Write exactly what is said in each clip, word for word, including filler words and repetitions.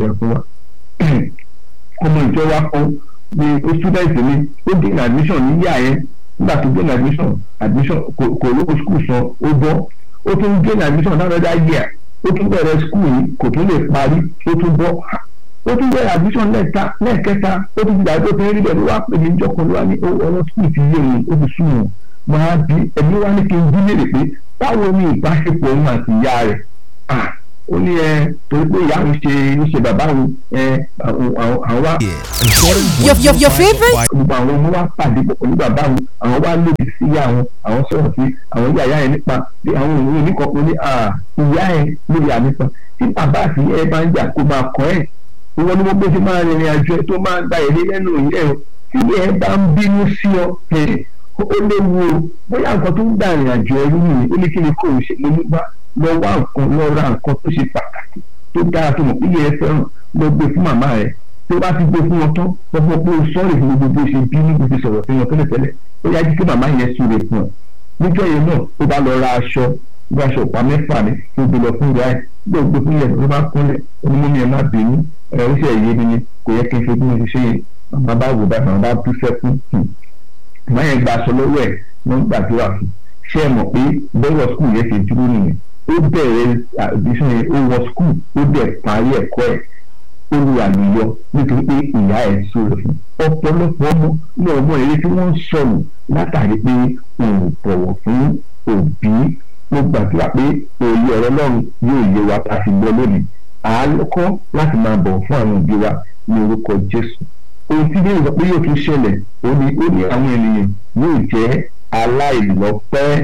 ẹ̀ fún wa ọmọ ìjọ wa kan ní student mi ó gain admission ní yíyá yẹn nígbà tó gain admission admission kò lówó school san ó bọ́ ó tún gain admission náà lọ́dá year ó tún bẹ̀rẹ̀ school yìí kò tún lè parí ó tún bọ́ ó tún bẹ̀rẹ̀ admission lẹ́ẹ̀ta lẹ́ẹ̀kẹta ó tún gbà tó fi rí bẹ́ẹ̀ ló wá pè mí jọkọ̀ ló wá ní ọ̀rọ̀ school ti yé òun ó ti sún wọn máa bí ẹbí wá ní kí n bí léèrè pé báwo ni ìbáṣepọ̀ òun àti ìyá rẹ̀ ó ní ẹ torí pé ìyá mi ṣe ń ṣe bàbá òun ẹ àwọn wá. your your your favourite. gbogbo àwọn ọmọ wa pàdé pọ̀ pẹ̀lú bàbá òun àwọn wá lòdì sí ìyá àwọn àwọn sọ̀rọ̀ sí àwọn ìyá ìyá yẹn nípa bí àwọn òun oníkọ̀ọ̀kan ní ìyá ẹ̀ lórí ànípa tí bàbá àti ìyá ẹ̀ bá ń jà kó máa kọ́ ẹ̀ ìwọ ni mo gbé ṣe máa rìnrìn àjò ẹ̀ tó máa gba èrè lẹ́nu ìyá ẹ̀ tí ìyá ẹ̀ bá ń bínú sí ọ ó léwu o bóyá nǹkan tó ń gbà ìrìn àjò ẹrú nìyí ó ní kí ni kò ń ṣe lórí bá lọ wá nǹkan lọ ra nǹkan tó ṣe pàtàkì tó dára tó mọ̀ pé yẹ ẹ fẹ́ràn lọ gbé fún màmá rẹ̀ tó bá ti gbé fún wọn tán lọ́pọ̀ pé o sọ́ọ̀rì fún gbogbo bó ṣe bí níbi ti sọ̀rọ̀ fún wọn tẹ́lẹ̀tẹ́lẹ̀ ó yá jí kí màmá yẹn súre fún ọ níjọ́ yẹn náà ó bá lọ ra aṣọ bí aṣọ ọ̀pá mẹ́fà ní tó gbé lọ fún ìyá ẹ̀ gbé fún yẹn ló bá kúnlẹ̀ onímọ̀mí ẹ̀ má bínú ẹ̀ ó sì ẹ̀ yé mi ni kò yẹ kí n ṣe bí mo ṣe ṣe yẹn màmá bá wò bá màmá bá bú sẹ́kún màmá yẹn gba aṣọ lọ́wọ́ ẹ̀ ló ń gbàdúrà fún ṣé ẹ mọ̀ pé bẹ́ẹ̀ skul yẹn ṣe dúró nìyẹn ó bẹ̀rẹ̀ àdìsún yẹn ó wọ skul ó dẹ̀ parí ẹ̀kọ́ ẹ̀ ó lu àlùyọ nítorí pé ìyá ẹ̀ sọ̀rọ̀ fún ọ̀pọ̀lọpọ̀ ọmọ ní ọmọ eré tí wọ́n ń sọnù látàrí pé òun bọ̀wọ̀ fún òbí mo gbàdúrà pé òye ọ̀rọ̀ Ọlọ́run yóò yé wa ká fi gbọ́ lónìí àálọ́kọ́ láti máa bọ̀wọ̀ fún àwọn òbí wa ní orúkọ Jésù ohun tí bí ìsọ pé yóò tún ṣẹlẹ̀ ó ní ó ní àwọn ènìyàn yóò jẹ́ aláìlọ́pẹ́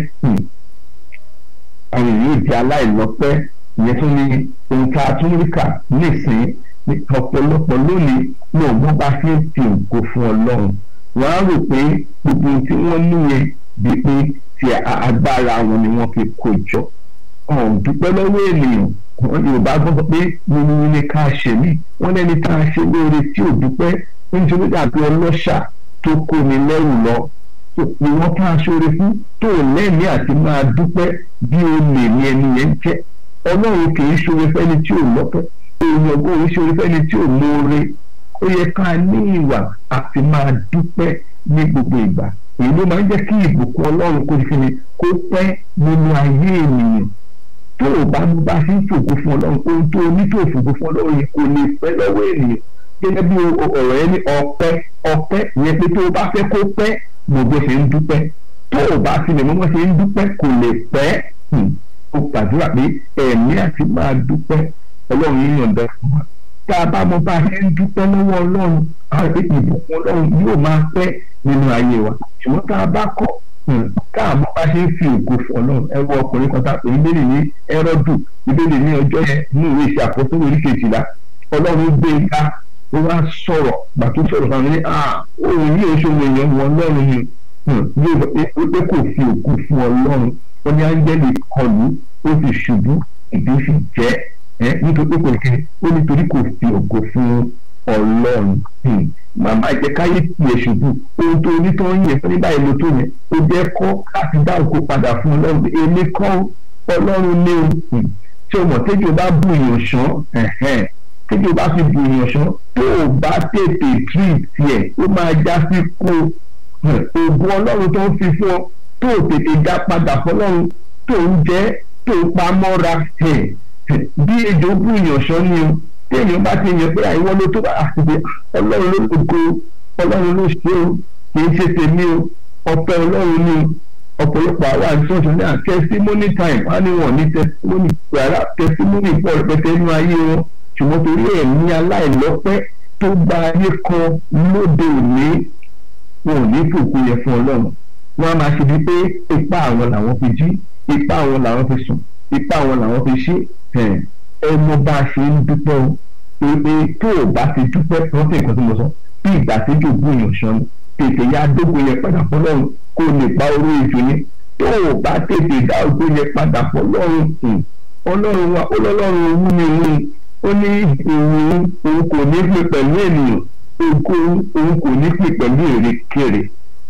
àwọn ènìyàn yóò jẹ́ aláìlọ́pẹ́ ìyẹn tún ní ohun tá a tún rí kà nísìn ọ̀pọ̀lọpọ̀ lónìí ní ọgbọ́n bá fi ń fi ògo fún Ọlọ́run wọ́n á rò pé gbogbo ohun tí wọ́n níyẹn bí pé ti agbára wọn ni wọ́n fi kó jọ ọ̀hún dúpẹ́ lọ́wọ́ ènìyàn wọ́n Yorùbá gbọ́dọ̀ pé wíwí ní ká ṣe mí wọ́n lẹ́ni tá a ṣe lóore tí ò dúpẹ́ nítorí dàbí ọlọ́ṣà tó kó ni lẹ́rù lọ ìwọ́n tá a ṣoore fún tó lẹ́ẹ̀mí àti máa dúpẹ́ bí o lè ní ẹni yẹn jẹ́ Ọlọ́run kì í ṣoore fẹ́ni tí ò lọ́pẹ́ èèyàn kò í ṣoore fẹ́ni tí ò lóore ó yẹ ká ní ìwà àti máa dúpẹ́ ní gbogbo ìgbà èyí ló máa ń jẹ́ kí ìbùkún Ọlọ́run kó fi ni kó pẹ́ nínú ayé ènìyàn tó o bá mú bá sí fògo fún Ọlọ́run ohun tó o ní tó fògo fún Ọlọ́run yìí kò lè pẹ́ lọ́wọ́ ènìyàn gẹ́gẹ́ bí ọ̀rọ̀ yẹn ní ọpẹ́ ọpẹ́ ìyẹn pé tó o bá fẹ́ kó pẹ́ gbogbo ṣe ń dúpẹ́ tó o bá tilẹ̀ mọ́ ṣe ń dúpẹ́ kò lè pẹ́ o gbàdúrà pé ẹ̀mí àti máa dúpẹ́ Ọlọ́run yìí yàn bẹ́ẹ̀ fún wa tá a bá mọ bá a ṣe ń dúpẹ́ lọ́wọ́ Ọlọ́run àwọn ìbùkún Ọlọ́run yóò máa pẹ́ nínú ayé wa ṣùgbọ́n tá a bá kọ̀ tá a mọ bá ṣe ń fi ògo fún Ọlọ́run ẹ wo ọkùnrin kan tá a pè ní bẹ́ẹ̀ ní Hẹ́rọ́dù ìbéèrè ní ọjọ́ yẹn ní ìwé ìṣe àkọsílẹ̀ orí kejìlá Ọlọ́run gbé e ká ó wá sọ̀rọ̀ gbàtú sọ̀rọ̀ fún mi ní òun yìí oṣù èèyàn wọn Ọlọ́run ni yóò pé kò fi ògo fún Ọlọ́run ó ní áńgẹ́lì kọlù ó sì ṣubú ìdí sì jẹ́ ẹ nítorí pé kò kí ó nítorí kò fi ògo fún Ọlọ́run màmá jẹ́ káyé tiẹ̀ ṣubú ohun tó onítọ̀ ń yẹ fún nígbà èlò tó yẹn ó jẹ́ kọ́ láti dá ògo padà fún Ọlọ́run èmi kọ́ Ọlọ́run ní o tí o mọ̀ tẹ́jú bá bù yàn ṣán tẹ́jú bá fi bù yàn ṣán tó o bá tètè treat tiẹ̀ ó máa já sí kó ògùn Ọlọ́run tó ń fi fún ọ tó o tètè dá padà fọlọ́run tó ń jẹ́ tó ń pa mọ́ra bí ejò bù yàn ṣán ni o téèyàn bá ti yàn pé àìwọ́ ló tó bá àṣìṣe Ọlọ́run ló gbogbo Ọlọ́run ló ṣe o kì í ṣe tèmi o ọpẹ́ Ọlọ́run ni o ọ̀pọ̀lọpọ̀ àwọn àìsàn ní à testimony time wọ́n ní wọ́n ní testimony rárá testimony pọ̀ rẹpẹtẹ nínú ayé wọn ṣùgbọ́n torí ẹ̀mí aláìlọ́pẹ́ tó gba ayé kan lóde òní wọn ò ní fòkú yẹ fún Ọlọ́run wọn a máa ṣe bíi pé ipá àwọn làwọn fi jí ipá àwọn làwọn fi sùn ipá àwọn làwọn fi ṣe ẹ mọ bá a ṣe ń dúpẹ́ o pé tó o bá ti dúpẹ́ rántí nǹkan tí mo sọ bí ìgbà tí jògbó èèyàn ṣan tètè ya dógún yẹn padà fọlọ́run kó o lè pa orí ètò yẹn tó o bá tètè dá ogún yẹn padà fọlọ́run Ọlọ́run wa Ọlọ́run owó ni òun ó ní òun òun kò ní pè pẹ̀lú ènìyàn ogún òun kò ní pè pẹ̀lú èrèkèrè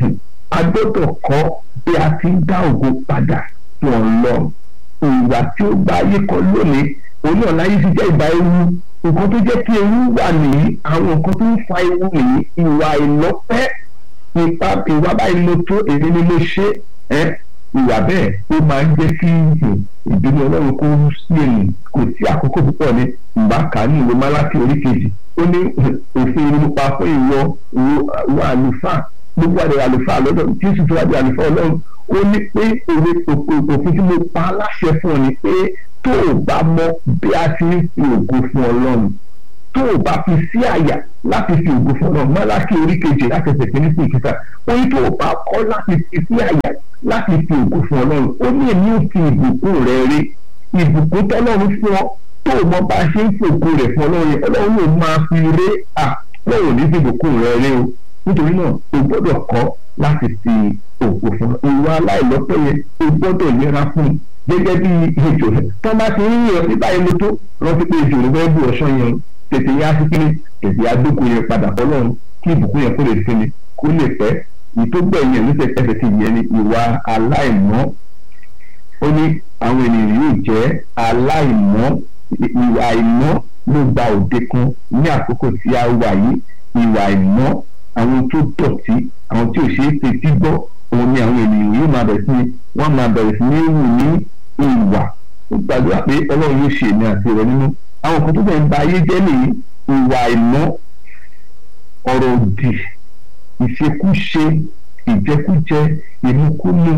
a gbọ́dọ̀ kọ́ bí a ti ń dá ògo padà fún Ọlọ́run ìwà tí ó gba ayé kan lónìí òun náà láyé ti jẹ́ ìgbà ewu nǹkan tó jẹ́ kí ewu wà nìyí, àwọn nǹkan tó ń fa ewu nìyí, ìwà ìlọ́pẹ́, ipa ìwà báyìí mo tó èmi ni mo ṣe ẹ́ ìwà bẹ́ẹ̀ ó máa ń jẹ́ kí ìbínú Ọlọ́run kó rú sí èyí. Kò sí àkókò púpọ̀ ní ìbáka ní ìwé Málákì orí kejì, ó ní òfin ìlú pa fún ìwọ ìwọ àlùfáà, gbogbo àdé àlùfáà lọ́dọ̀ tí Jésù tó wá di àlùfáà Ọlọ́run, ó ní pé òfin tí mo pa láṣẹ fún ọ ni pé tó o bá mọ bí a ti ń fi ògo fún Ọlọ́run, tó o bá fi sí àyà láti fi ògo fún Ọlọ́run. Málákì orí kejì láti ẹsẹ̀ kìíní sí ìkẹta, ó ní tó o bá kọ́ láti fi sí àyà láti fi ògo fún Ọlọ́run, ó ní èmi ò fi ìbùkún rẹ rí, ìbùkún tọ́lọ́run fún ọ tó o mọ bá a ṣe ń fi ògo rẹ fún Ọlọ́run yẹn, Ọlọ́run yóò máa fi ré à lọ́wọ́ ní fi ìbùkún rẹ rí o. Nítorí náà o gbọ́dọ̀ kọ́ láti fi ògo fún ọ. Ìwà aláìlọ́pẹ́ yẹn o gbọ́dọ̀ yẹra fún gẹ́gẹ́ bí ejò rẹ̀ tó bá ti ń yàn nígbà yẹn ló tó rántí pé ejò rẹ̀ fẹ́ bú ọ̀ṣọ́ yẹn tètè yá sí kíni tètè yá dóko yẹn padà fọlọ́run kí ìbùkún yẹn kó lè sinmi kó lè pẹ́. Ìtógbẹ̀yìn yẹn ló ẹsẹ̀ ti yẹn ni ìwà aláìmọ́. Ó ní àwọn ènìyàn yóò jẹ́ aláìmọ́, ìwà àìmọ́ ló gba òde kan ní àkókò tí a wà yìí. Ìwà àìmọ́, àwọn tó dọ̀tí, àwọn tí ò ṣeé fetí gbọ́, òun ni àwọn ènìyàn yóò máa bẹ̀rẹ̀ sí ní wọ́n máa bẹ̀rẹ̀ sí ní wù ní ìwà. Ó gbàdúrà pé Ọlọ́run yóò ṣe èmi àti rẹ̀ nínú. Àwọn kan tó bẹ̀ ń ba ayé jẹ́ nìyí, ìwà àìmọ́, ọ̀rọ̀ òdì, ìṣekúṣe, ìjẹkújẹ, ìmukúmu,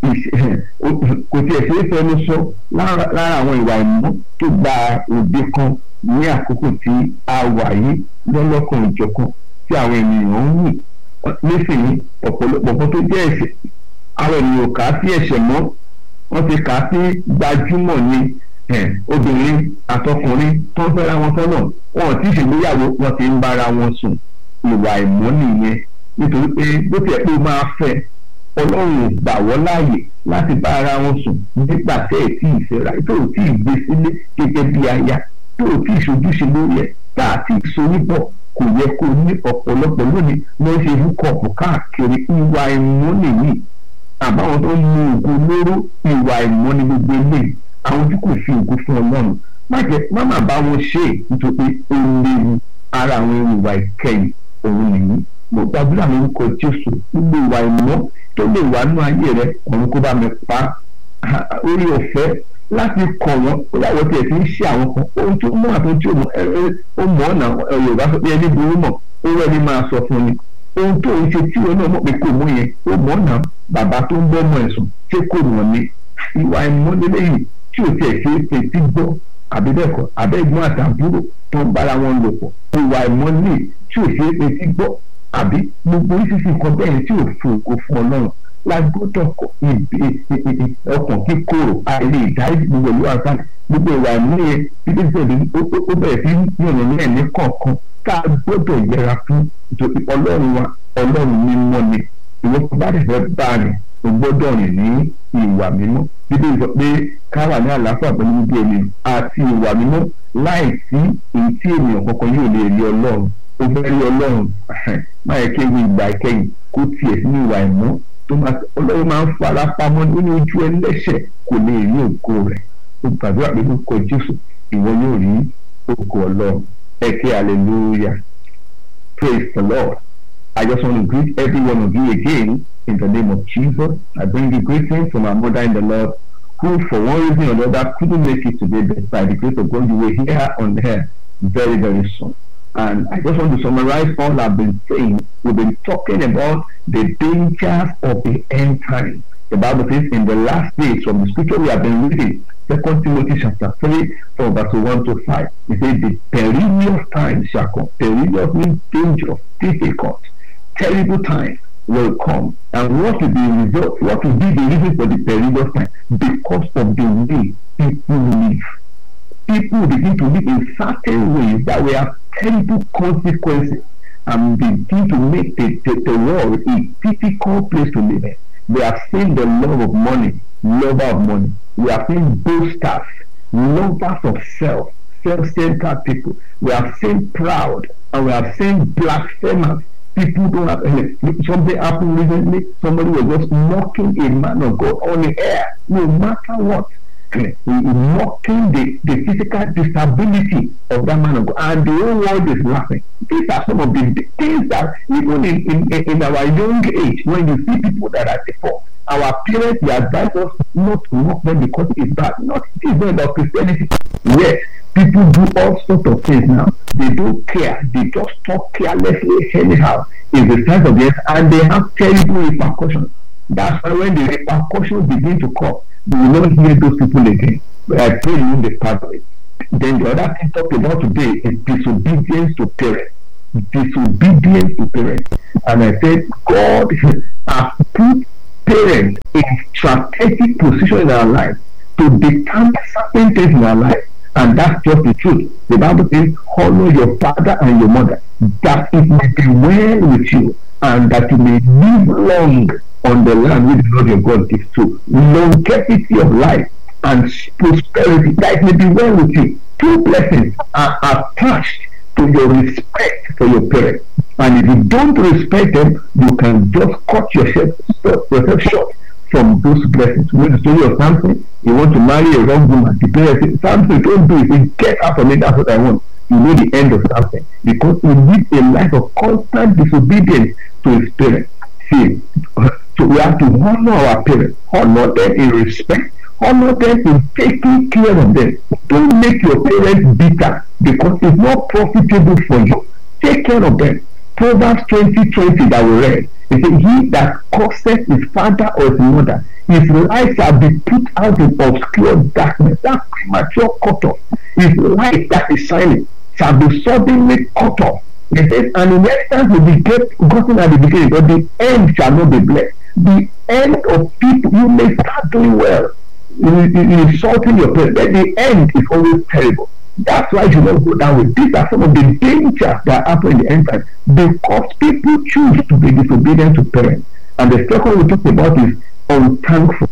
kò tiẹ̀ ṣeé fẹnu sọ lára àwọn ìwà àìmọ́ tó gba òde kan ní àkókò tí a wà yìí lọ́lọ́kan ìjọ̀kan tí àwọn ènìyàn ń wù. Nísìnyí ọ̀pọ̀lọpọ̀ kan tó jẹ́ ẹ̀ṣẹ̀ àwọn ènìyàn kà á sí ẹ̀ṣẹ̀ mọ́, wọ́n ti kà á sí gbajúmọ̀ ni. Obìnrin àtọkùnrin tó ń fẹ́ra wọn sọ́nà, wọn ò tí ì ṣègbéyàwó, wọ́n ti ń bára wọn sùn. Ìwà àìmọ́ nìyẹn, nítorí pé bó tiẹ̀ pé ó máa fẹ́ Ọlọ́run gbà wọ́n láàyè láti bá ara wọn sùn nígbà tẹ́ ẹ̀ tí ì fẹ́ra, tó ò tí ì gbé sílé gẹ́gẹ́ bí aya, tó ò tí ì ṣojúṣe lórí ẹ̀, tá à ti ìsoníbọ̀. Kò yẹ kó ní ọ̀pọ̀lọpọ̀ lónìí ló ń ṣe húkọ̀ọ̀pù káàkiri. Ìwà àìmọ́ nìyí. Àbáwọn tó ń mu ògo lóró, ìwà àìmọ́ ni gbogbo eléyìí. Àwọn tí kò fi ògo fún Ọlọ́run, má jẹ́ má má bá wọn ṣe é nítorí pé ó léwu. Ara àwọn ìwà ìkẹyìn òun nìyí. Mo gbàdúrà lórúkọ Jésù, gbogbo ìwà àìmọ́ tó lè wà nínú ayé rẹ, ọ̀run kó bá mi pa orí ọ̀fẹ́ láti kọ̀ wọ́n. Ó yàwó tiẹ̀ fi ń ṣe àwọn kan ohun tó mọ̀ àti ohun tí ó mọ̀ ó mọ̀ ọ̀nà Yorùbá sọ pé ẹni burú mọ̀ ó rẹ́ ni máa sọ fún ni. Ohun tó ń ṣe tí wọn náà mọ̀ pé kò mọ̀ yẹn ó mọ̀ ọ̀nà bàbá tó ń bọ́ ọmọ ẹ̀sùn ṣé kò mọ̀ ni. Ìwà ìmọ̀lélẹ́ yìí tí ò tiẹ̀ ṣe é fetí gbọ́ àbí bẹ́ẹ̀ kọ́ abẹ́gbọ́n àtàbúrò tó ń bára wọn lò pọ̀. Ìwà ìmọ̀lẹ́ tí ò ṣe é fetí gbọ́ àbí gbogbo oríṣiríṣi nǹkan bẹ́ẹ̀ tí ò fún ògo fún Ọlọ́run lágbọ́dọ̀ ọkàn kíkorò àìlè ìdárí gbogbo ìlú àǹfààní gbogbo ìwà ìmúyẹ bíbí ìṣẹ̀lẹ̀ ó bẹ̀rẹ̀ sí yànnà ní ẹ̀mí kọ̀ọ̀kan ká gbọ́dọ̀ yẹra fún nítorí Ọlọ́run wa Ọlọ́run mímọ́ ni. Ìwọ tó bá dẹ̀ fẹ́ bá rìn o gbọ́dọ̀ rìn ní ìwà mímọ́. Bíbí sọ pé ká wà ní àlàáfíà pẹ̀lú gbogbo ènìyàn àti ìwà mímọ́ láì sí èyí tí ènìyàn kankan yóò lè rí Ọlọ́run. Ó fẹ́ rí Ọlọ́run má yẹ kí ewu ìgbà ìkẹyìn kó tiẹ̀ sínú ìwà ìmọ̀ tó máa Ọlọ́run máa ń fara pamọ́ nínú ojú ẹlẹ́ṣẹ̀ kò lè rí ògo rẹ̀. Ó gbàdúrà pé lórúkọ Jésù ìwọ yóò rí ògo Ọlọ́run. Ẹ ké hallelujah, praise the Lord. I just want to greet every one of you again in the name of Jesus. I bring you greetings from our mother in the Lord, who for one reason or another couldn't make it today, but by the grace of God you will hear on her very very soon. And I just want to summarize all I've been saying. We've been talking about the dangers of the end time. The Bible says in the last days, from the scripture we have been reading, Second Timothy chapter three, from verse one to five, it says the perilous times shall come. Perilous means dangerous, difficult, terrible times will come. And what will be the result? What will be the reason for the perilous time? Because of the way people live. People begin to live in certain ways that will have terrible consequences and begin to make the, the, the world a difficult place to live in. We have seen the love of money, lover of money. We have seen boasters, lovers of self, self-centered people. We have seen proud, and we have seen blasphemers. People don't have any. Something happened recently. Somebody was just mocking a man of God on the air, no matter what. mocking the, the physical disability of that man of God, and the whole world is laughing. These are some of the things that even in, in, in our young age, when you see people that are deformed, our parents, they advise us not to mock them because it's bad. Not it is not about Christianity. Yes, people do all sorts of things now. They don't care. They just talk carelessly anyhow. It's the sign of the end, and they have terrible repercussions. That's why when the repercussions begin to come, we will not hear those people again. But I pray you in the pathway. Then the other thing talked about today is disobedience to parents. Disobedience to parents. And I said, God has put parents in strategic position in our life to determine certain things in our life. And that's just the truth. The Bible says, honor your father and your mother, that it may be well with you, and that you may live long on the land which the Lord your God gives to. Longevity of life and prosperity, that it may be well with you. Two blessings are attached to your respect for your parents. And if you don't respect them, you can just cut yourself, yourself short from those blessings. When the story of Samson, you want to marry a wrong woman, the parents say, Samson, don't do it. Say, get out of it, that's what I want. You know the end of Samson. Because he lived a life of constant disobedience to his parents. See, so we have to honor our parents, honor them in respect, honor them in taking care of them. Don't make your parents bitter because it's not profitable for you. Take care of them. Proverbs twenty twenty that we read, it says, he that curseth his father or his mother, his life shall be put out in obscure darkness. That premature cut off. His life that is shining shall be suddenly cut off. It says, an inheritance will be get, gotten at the beginning, but the end shall not be blessed. The end of people, you may start doing well, insulting your parents, but the end is always terrible. That's why you don't go that way. These are some of the dangers that happen in the end time because people choose to be disobedient to parents. And the second we talk about is unthankful.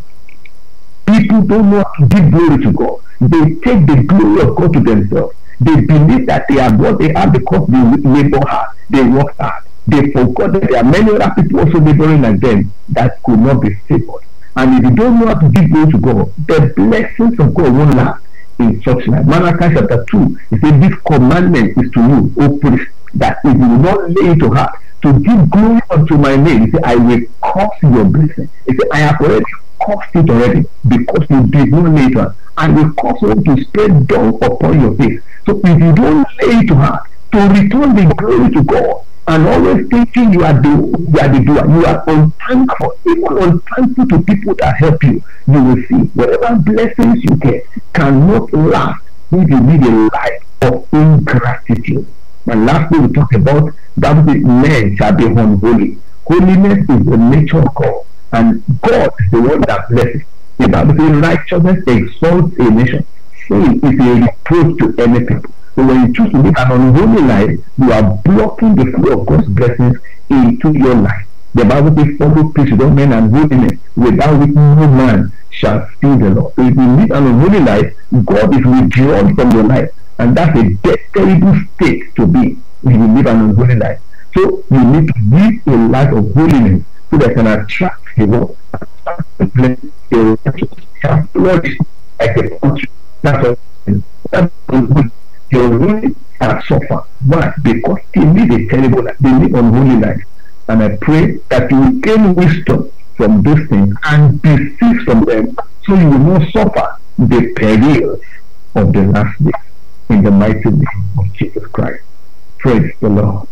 People don't know how to give glory to God. They take the glory of God to themselves. They believe that they are what they are because they labor hard, they work hard. They forgot that there are many other people also laboring like them that could not be favored. And if you don't know how to give glory to God, the blessings of God won't last in such life. Malachi chapter two, it says, this commandment is to you, O priest, that if you will not lay it to heart, to give glory unto my name, he said, I will cause your blessing. He said, I have already caused it already because you did not lay it to heart. I will cause you to spread dung upon your face. So if you don't lay it to heart, to return the glory to God, and always thinking you are the you are the doer, you are unthankful, even unthankful to people that help you, you will see whatever blessings you get cannot last if you live a life of ingratitude. And lastly, we talk about that men shall be unholy. Holiness is the nature of God, and God is the one that blesses. The Bible says righteousness exalts a nation. Sin is a reproach to any people. So when you choose to live an unholy life, you are blocking the flow of God's blessings into your life. The Bible says, follow peace with all men and holiness, without which no man shall see the Lord. So if you live an unholy life, God is withdrawn from your life. And that's a terrible state to be when you live an unholy life. So you need to live a life of holiness so that you can attract the Lord, attract the blessing, you can flourish like a country. That's what that's good. Your really can suffer. Why? Because they live a terrible life. They live unholy life. And I pray that you will gain wisdom from those things and desist from them, so you will not suffer the perils of the last day. In the mighty name of Jesus Christ. Praise the Lord.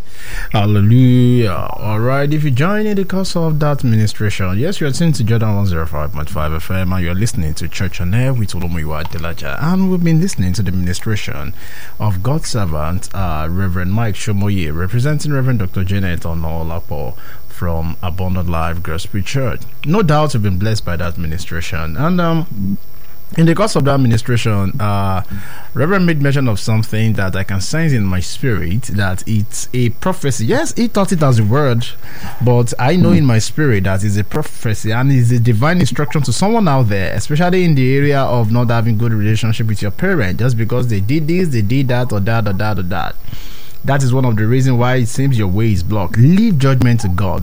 Hallelujah. All right, if you join in the course of that ministration, yes, you're listening to Jordan one oh five point five F M, and you're listening to Church on Air with Olomuyiwa Adelaja, and we've been listening to the ministration of God's servant, uh, Reverend Mike Shomoye, representing Reverend Doctor Janet Onolapo from Abundant Life Gospel Church. No doubt you've been blessed by that ministration, and um in the course of that administration, uh, Reverend made mention of something that I can sense in my spirit, that it's a prophecy. Yes, he thought it as a word, but I know in my spirit that it's a prophecy and it's a divine instruction to someone out there, especially in the area of not having good relationship with your parent, just because they did this, they did that, or that, or that, or that. That is one of the reasons why it seems your way is blocked. Leave judgment to God. Don't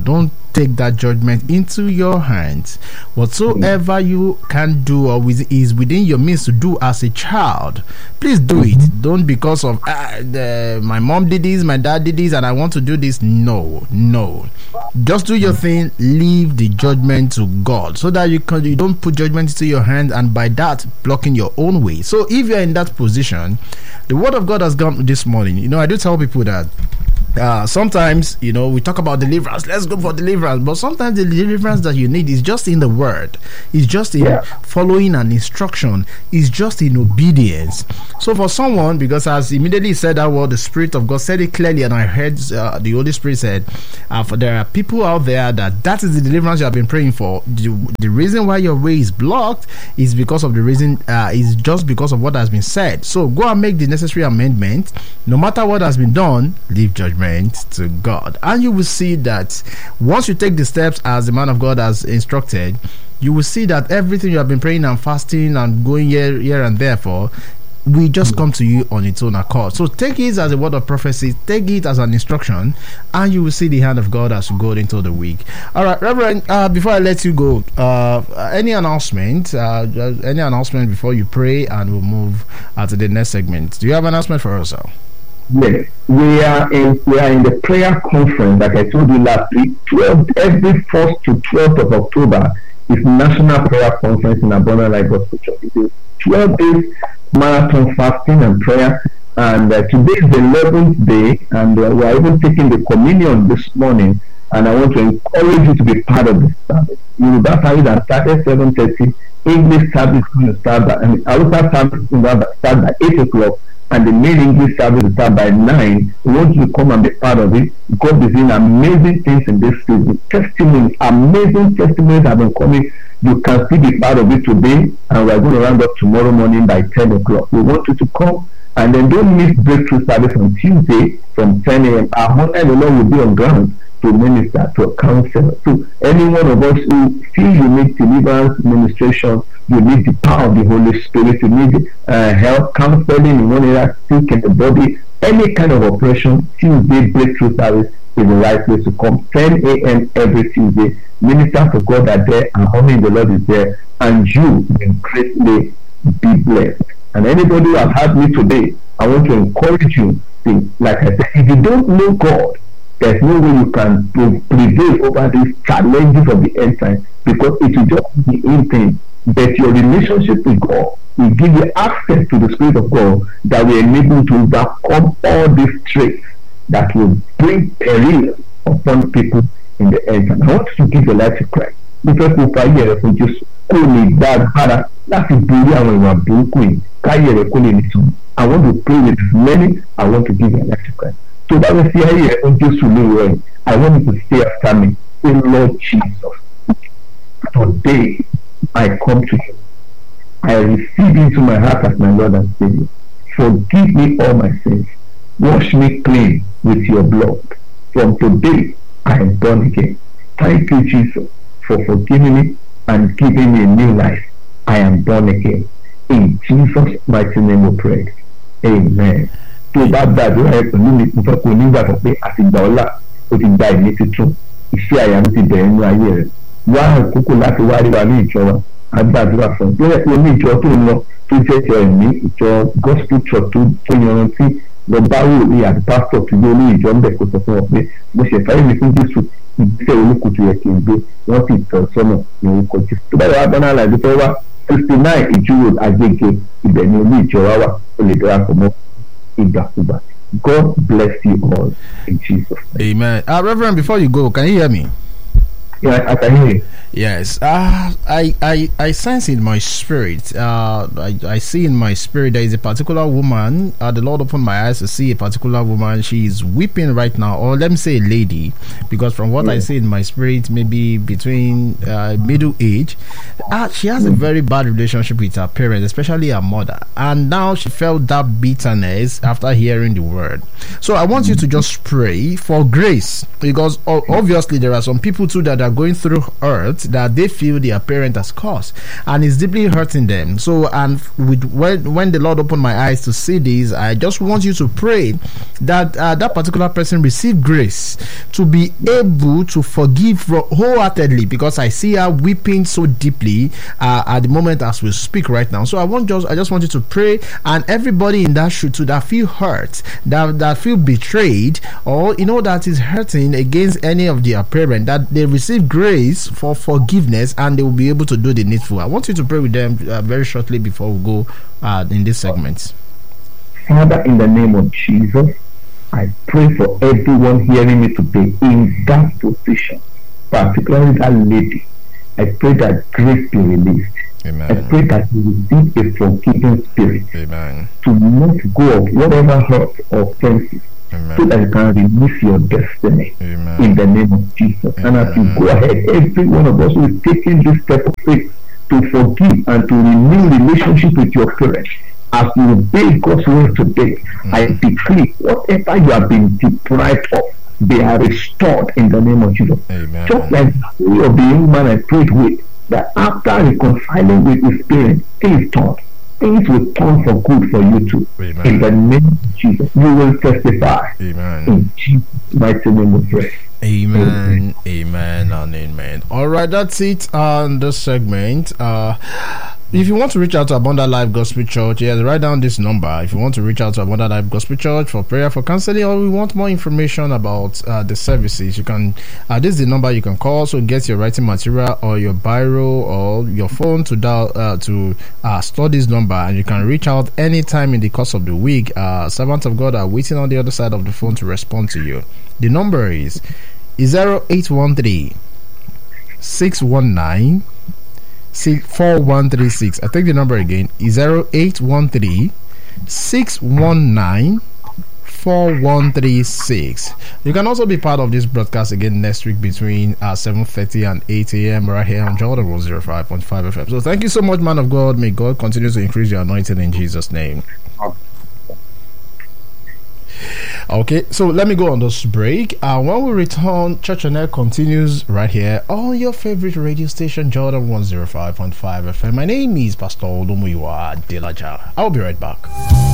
take that judgment into your hands. Whatsoever you can do or with, is within your means to do as a child, please do it. Don't because of ah, the, my mom did this, my dad did this, and I want to do this. No, no. Just do your thing. Leave the judgment to God, so that you can you don't put judgment into your hand, and by that blocking your own way. So if you're in that position, the word of God has come this morning. You know, I do tell people that Uh, sometimes, you know, we talk about deliverance. Let's go for deliverance. But sometimes the deliverance that you need is just in the word. It's just in yeah. following an instruction. It's just in obedience. So for someone, because as immediately said that word, the Spirit of God said it clearly, and I heard uh, the Holy Spirit said, uh, for there are people out there that that is the deliverance you have been praying for. The, the reason why your way is blocked is because of the reason, uh, is just because of what has been said. So go and make the necessary amendment. No matter what has been done, leave judgment to God, and you will see that once you take the steps as the man of God has instructed, you will see that everything you have been praying and fasting and going here, here and there for will just come to you on its own accord. So take it as a word of prophecy, take it as an instruction, and you will see the hand of God as you go into the week. All right, Reverend, uh, before I let you go, uh, any announcement, uh, any announcement before you pray, and we'll move uh, to the next segment. Do you have an announcement for us, sir? Yes, we are in we are in the prayer conference, like I told you last week. twelve every first to twelfth of October is National Prayer Conference in Abundant Life Gospel Church. It is twelve days marathon fasting and prayer, and uh, today is the eleventh day, and uh, we are even taking the communion this morning. And I want to encourage you to be part of this service. Yoruba service that started seven thirty. English service is going to start by, and Hausa service is going to start by eight o'clock. And the main English service will start by nine. We want you to come and be part of it. God is doing amazing things in this season. Testimonies, amazing testimonies have been coming. You can still be part of it today, and we're going to round up tomorrow morning by ten o'clock. We want you to come, and then don't miss breakthrough service on Tuesday from ten a.m. Our Mother in the Lord will be on ground to minister, to counsel. So any one of us who feel you need deliverance, ministration, you need the power of the Holy Spirit, you need uh, help, counseling in one area, sick in the body, any kind of operation, Tuesday breakthrough service is the right place to come. ten a.m. every Tuesday. Minister for God are there, and honor in the Lord is there, and you will greatly be blessed. And anybody who has heard me today, I want to encourage you to, like I said, if you don't know God, there's no way you can prevail over these challenges of the end time, because it will just be in thing. But your relationship with God will give you access to the Spirit of God that will enable you to overcome all these traits that will bring peril upon people in the end time. I want you to give your life to Christ. Because we find here for just only that para that's a beauty and we are broken. I want to pray with many. I want to give your life to Christ. So that we see here on just really I want you to stay after me. In Lord Jesus, today I come to you. I receive into my heart as my Lord and Savior. Forgive me all my sins. Wash me clean with your blood. From today I am born again. Thank you, Jesus, for forgiving me and giving me a new life. I am born again. In Jesus' mighty name we pray. Amen. Tó bá gbàdúrà ẹ pẹ̀lú mi, mo fẹ́ kó nígbàgbọ́ pé àtìgbà ọ̀la ó ti gba ìní tuntun, iṣẹ́ àyà mi ti bẹ̀rẹ̀ nínú ayé rẹ̀. Wá àkókò láti wá rí wa ní ìjọ wa, a gbàdúrà fún un. Bẹ́ẹ̀ ni ní ìjọ tó ń lọ tó jẹ́ ìjọ ẹ̀mí, ìjọ gospel church tó tó yanrantí lọ bá wòlíì àti pásítọ̀ tó gbé olú ìjọ ń bẹ̀ kó sọ fún wọn pé mo ṣe fáyé mi fún Jésù, ìgbésẹ̀ olúkútu yẹ kí n gbé, wọ́n sì tọ́ sọ́nà ní orúkọ Jésù. Tó bá yẹ wá bọ́ná àlàyé tó wá sixty nine ìjúwò Agége, ibẹ̀ ni olú ìjọ wa wà, ó lè darapọ̀ mọ́. God bless you all in Jesus' name. Amen. Uh, Reverend, before you go, can you hear me? Yeah, I can hear you. Yes. Uh, I, I, I sense in my spirit, uh, I, I see in my spirit there is a particular woman. Uh, the Lord opened my eyes to see a particular woman. She is weeping right now, or let me say a lady, because from what yeah. I see in my spirit, maybe between uh, middle age, uh, she has mm-hmm. a very bad relationship with her parents, especially her mother. And now she felt that bitterness after hearing the word. So I want mm-hmm. you to just pray for grace, because obviously there are some people too that are going through hurt that they feel their parent has caused, and it's deeply hurting them. So, and with when when the Lord opened my eyes to see this, I just want you to pray that uh, that particular person receive grace to be able to forgive wholeheartedly, because I see her weeping so deeply uh, at the moment as we speak right now. So I want just I just want you to pray, and everybody in that shoe too that feel hurt, that that feel betrayed, or you know that is hurting against any of their parents, that they receive grace for forgiveness and they will be able to do the needful. I want you to pray with them uh, very shortly before we go uh, in this segment. Father, in the name of Jesus, I pray for everyone hearing me today in that position, particularly that lady. I pray that grace be released. Amen. I pray that you receive a forgiving spirit. Amen. To let go of whatever hurt or offenses, Amen. so that you can release your destiny. Amen. In the name of Jesus. Amen. And as you go ahead, every one of us who is taking this step of faith to forgive and to renew relationship with your parents, as you obey God's word today, mm-hmm. I decree whatever you have been deprived of, they are restored in the name of Jesus. Amen. Just like the story of the young man I prayed with, that after reconciling with his parents, things turned. Things will turn for good for you too. Amen. In the name of Jesus, you will testify. Amen. In Jesus' mighty name we pray. Amen, amen, and amen. All right, that's it on this segment. Uh, if you want to reach out to Abundant Life Gospel Church, yes, write down this number. If you want to reach out to Abundant Life Gospel Church for prayer, for counseling, or we want more information about uh, the services, you can. Uh, this is the number you can call. So get your writing material or your biro or your phone to dial uh, to uh, store this number, and you can reach out anytime in the course of the week. Uh, servants of God are waiting on the other side of the phone to respond to you. The number is zero eight one three, six one nine, four one three six. I take the number again. zero eight one three, six one nine, four one three six. You can also be part of this broadcast again next week between uh, seven thirty and eight a.m. right here on Jordan one oh five point five F M. So thank you so much, man of God. May God continue to increase your anointing in Jesus' name. Okay, so let me go on this break. Uh, when we return, Church on Air continues right here on your favorite radio station, Jordan one oh five point five F M. My name is Pastor Olomuyiwa Delaja. I'll be right back.